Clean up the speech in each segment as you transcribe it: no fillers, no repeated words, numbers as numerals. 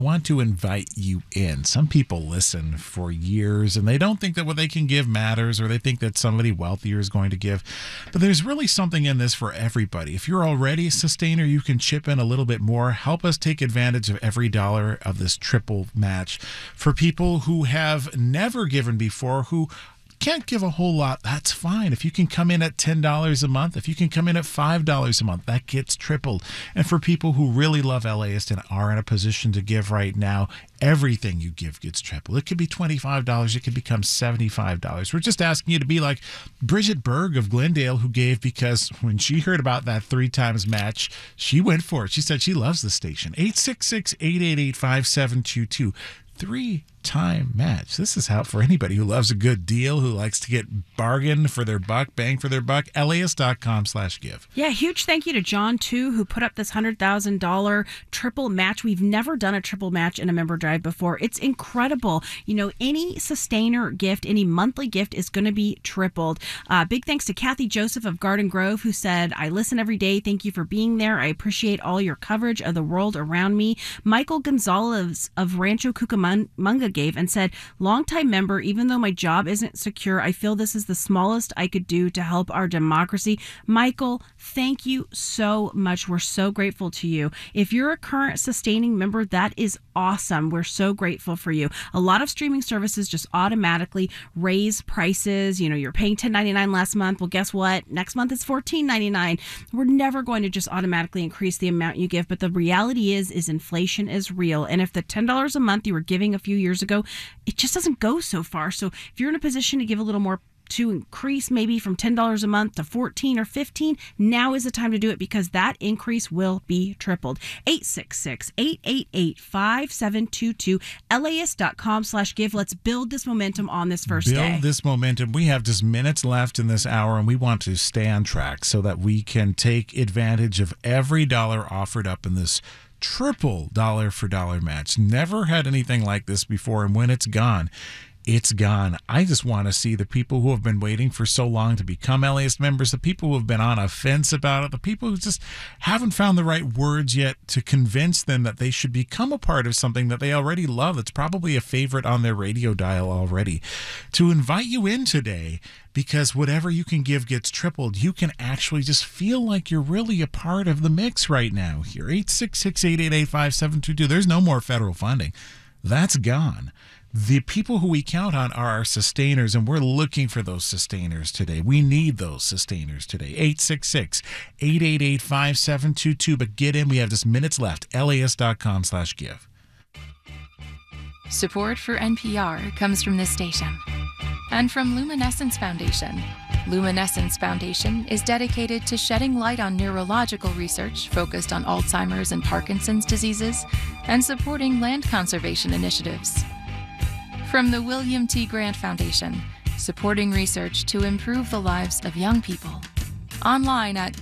Want to invite you in. Some people listen for years and they don't think that what they can give matters, or they think that somebody wealthier is going to give. But there's really something in this for everybody. If you're already a sustainer, you can chip in a little bit more. Help us take advantage of every dollar of this triple match. For people who have never given before, who can't give a whole lot, that's fine. If you can come in at $10 a month, if you can come in at $5 a month, that gets tripled. And for people who really love LAist and are in a position to give right now, everything you give gets tripled. It could be $25, it could become $75. We're just asking you to be like Bridget Berg of Glendale, who gave because when she heard about that 3 times match, she went for it. She said she loves the station. 866-888-5722. 3-time match. This is how for anybody who loves a good deal, who likes to get bargain for their buck, bang for their buck. LAist.com/give. Yeah, huge thank you to John, too, who put up this $100,000 triple match. We've never done a triple match in a member drive before. It's incredible. You know, any sustainer gift, any monthly gift is going to be tripled. Big thanks to Kathy Joseph of Garden Grove, who said, I listen every day. Thank you for being there. I appreciate all your coverage of the world around me. Michael Gonzalez of Rancho Cucamonga gave and said, longtime member, even though my job isn't secure, I feel this is the smallest I could do to help our democracy. Michael, thank you so much. We're so grateful to you. If you're a current sustaining member, that is awesome. We're so grateful for you. A lot of streaming services just automatically raise prices. You know, you're paying $10.99 last month. Well, guess what? Next month it's $14.99. We're never going to just automatically increase the amount you give, but the reality is inflation is real. And if the $10 a month you were giving a few years ago, it just doesn't go so far. So if you're in a position to give a little more, to increase maybe from $10 a month to $14 or $15, now is the time to do it, because that increase will be tripled. 866-888-5722, LAist.com/give. Let's build this momentum on this first day. Build this momentum. We have just minutes left in this hour, and we want to stay on track so that we can take advantage of every dollar offered up in this triple dollar for dollar match. Never had anything like this before, and when it's gone, it's gone. I just want to see the people who have been waiting for so long to become LAist members, the people who have been on a fence about it, the people who just haven't found the right words yet to convince them that they should become a part of something that they already love. It's probably a favorite on their radio dial already. To invite you in today, because whatever you can give gets tripled. You can actually just feel like you're really a part of the mix right now here. 866-888-5722. There's no more federal funding. That's gone. The people who we count on are our sustainers, and we're looking for those sustainers today. We need those sustainers today. 866-888-5722. But get in. We have just minutes left. LAist.com/give. Support for NPR comes from this station and from Luminescence Foundation. Luminescence Foundation is dedicated to shedding light on neurological research focused on Alzheimer's and Parkinson's diseases and supporting land conservation initiatives. From the William T. Grant Foundation, supporting research to improve the lives of young people. Online at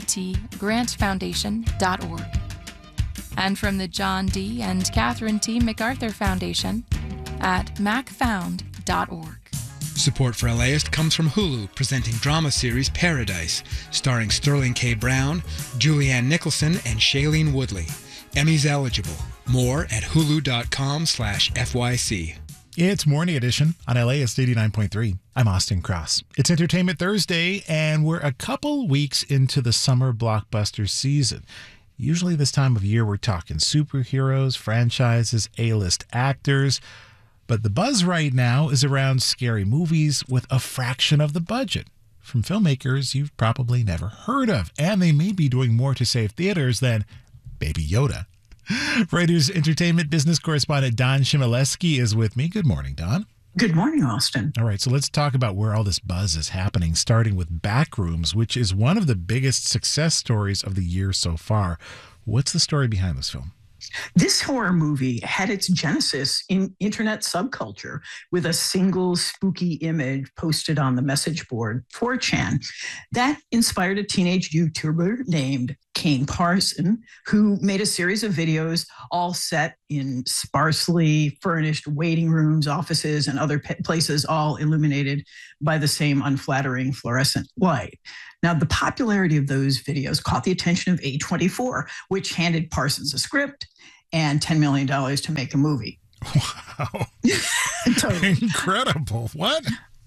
wtgrantfoundation.org. And from the John D. and Catherine T. MacArthur Foundation at macfound.org. Support for LAist comes from Hulu, presenting drama series Paradise, starring Sterling K. Brown, Julianne Nicholson, and Shailene Woodley. Emmys eligible. More at hulu.com/FYC. It's Morning Edition on LAist 89.3. I'm Austin Cross. It's Entertainment Thursday, and we're a couple weeks into the summer blockbuster season. Usually this time of year, we're talking superheroes, franchises, A-list actors. But the buzz right now is around scary movies with a fraction of the budget from filmmakers you've probably never heard of. And they may be doing more to save theaters than Baby Yoda. Reuters entertainment business correspondent Don Chmielewski is with me. Good morning, Don. Good morning, Austin. All right, so let's talk about where all this buzz is happening, starting with Backrooms, which is one of the biggest success stories of the year so far. What's the story behind this film? This horror movie had its genesis in internet subculture with a single spooky image posted on the message board 4chan. That inspired a teenage YouTuber named Kane Parson, who made a series of videos all set in sparsely furnished waiting rooms, offices, and other places, all illuminated by the same unflattering fluorescent light. Now, the popularity of those videos caught the attention of A24, which handed Parsons a script and $10 million to make a movie. Wow. Totally. Incredible. What?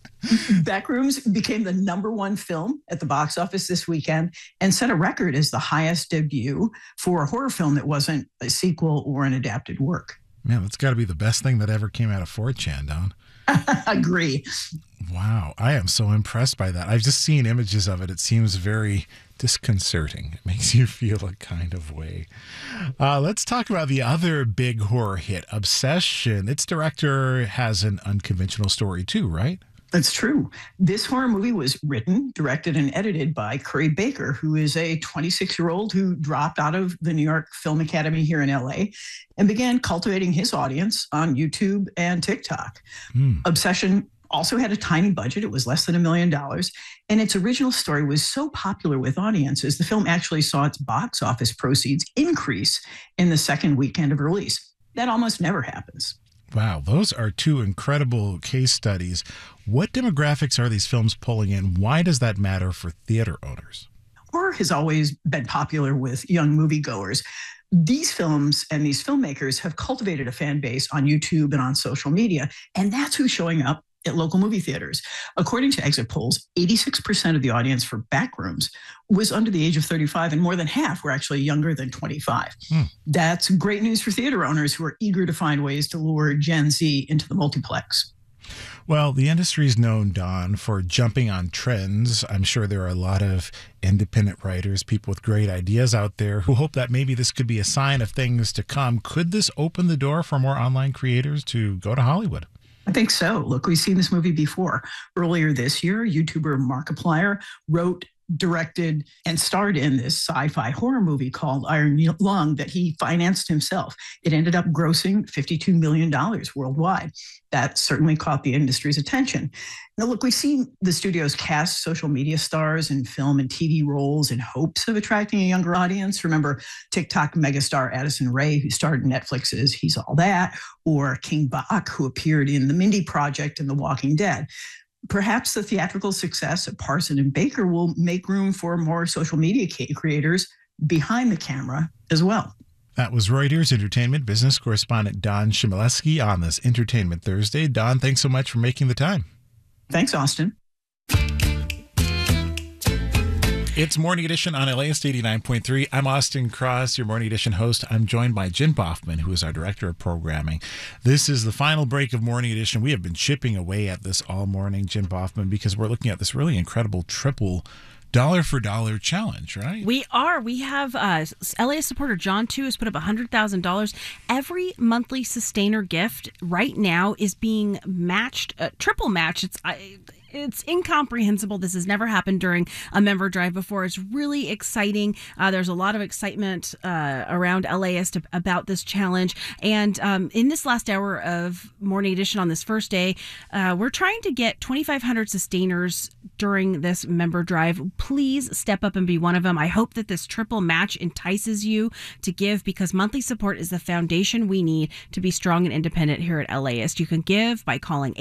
Backrooms became the #1 film at the box office this weekend and set a record as the highest debut for a horror film that wasn't a sequel or an adapted work. Man, that's got to be the best thing that ever came out of 4chan, Dawn. Agree. Wow. I am so impressed by that. I've just seen images of it. It seems very disconcerting. It makes you feel a kind of way. Let's talk about the other big horror hit, Obsession. Its director has an unconventional story too, right? That's true. This horror movie was written, directed, and edited by Curry Baker, who is a 26-year-old who dropped out of the New York Film Academy here in LA and began cultivating his audience on YouTube and TikTok. Obsession also had a tiny budget. It was less than $1 million. And its original story was so popular with audiences, the film actually saw its box office proceeds increase in the second weekend of release. That almost never happens. Wow, those are two incredible case studies. What demographics are these films pulling in? Why does that matter for theater owners? Horror has always been popular with young moviegoers. These films and these filmmakers have cultivated a fan base on YouTube and on social media, and that's who's showing up at local movie theaters. According to exit polls, 86% of the audience for Backrooms was under the age of 35, and more than half were actually younger than 25. That's great news for theater owners who are eager to find ways to lure Gen Z into the multiplex. Well, the industry is known, Dawn, for jumping on trends. I'm sure there are a lot of independent writers, people with great ideas out there who hope that maybe this could be a sign of things to come. Could this open the door for more online creators to go to Hollywood? I think so. Look, we've seen this movie before. Earlier this year, YouTuber Markiplier wrote, directed, and starred in this sci-fi horror movie called Iron Lung that he financed himself. It ended up grossing $52 million worldwide. That certainly caught the industry's attention. Now, look, we've seen the studios cast social media stars in film and TV roles in hopes of attracting a younger audience. Remember TikTok megastar Addison Rae, who starred in Netflix's He's All That, or King Bach, who appeared in The Mindy Project and The Walking Dead. Perhaps the theatrical success of Parson and Baker will make room for more social media creators behind the camera as well. That was Reuters entertainment business correspondent Dawn Chmielewski on this Entertainment Thursday. Dawn, thanks so much for making the time. Thanks, Austin. It's Morning Edition on LAist 89.3. I'm Austin Cross, your Morning Edition host. I'm joined by Jen Boffman, who is our Director of Programming. This is the final break of Morning Edition. We have been chipping away at this all morning, Jen Boffman, because we're looking at this really incredible triple dollar-for-dollar challenge, right? We are. We have LAist supporter John 2 has put up $100,000. Every monthly sustainer gift right now is being matched, triple matched. It's incomprehensible. This has never happened during a member drive before. It's really exciting. There's a lot of excitement around LAist about this challenge. And in this last hour of Morning Edition on this first day, we're trying to get 2,500 sustainers during this member drive. Please step up and be one of them. I hope that this triple match entices you to give, because monthly support is the foundation we need to be strong and independent here at LAist. You can give by calling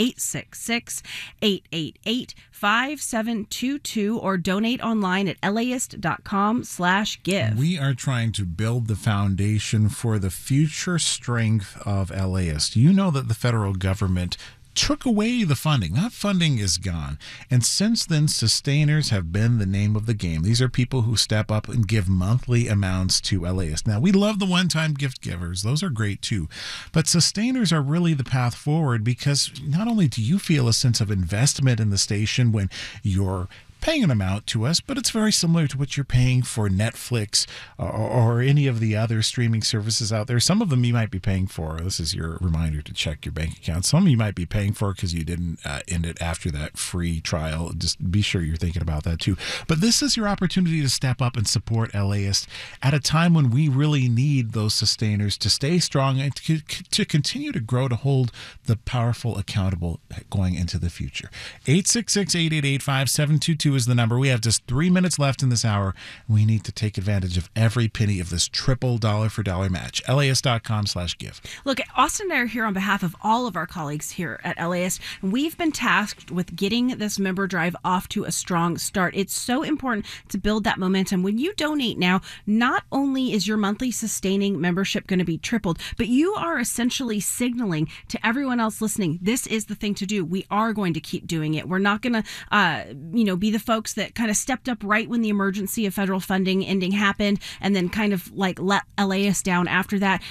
866-888-5722 or donate online at laist.com/give. We are trying to build the foundation for the future strength of LAist. You know that the federal government took away the funding. That funding is gone. And since then, sustainers have been the name of the game. These are people who step up and give monthly amounts to LAist. Now, we love the one-time gift givers. Those are great too. But sustainers are really the path forward, because not only do you feel a sense of investment in the station when you're paying an amount to us, but it's very similar to what you're paying for Netflix or any of the other streaming services out there. Some of them you might be paying for. This is your reminder to check your bank account. Some you might be paying for because you didn't end it after that free trial. Just be sure you're thinking about that too. But this is your opportunity to step up and support LAist at a time when we really need those sustainers to stay strong and to continue to grow, to hold the powerful accountable going into the future. 866-888-5722. 702 is the number. We have just 3 minutes left in this hour. We need to take advantage of every penny of this triple dollar for dollar match. LAist.com/give. Look, Austin and I are here on behalf of all of our colleagues here at LAist. We've been tasked with getting this member drive off to a strong start. It's so important to build that momentum. When you donate now, not only is your monthly sustaining membership going to be tripled, but you are essentially signaling to everyone else listening, this is the thing to do. We are going to keep doing it. We're not going to, be the folks that kind of stepped up right when the emergency of federal funding ending happened and then kind of like let LAist down after that.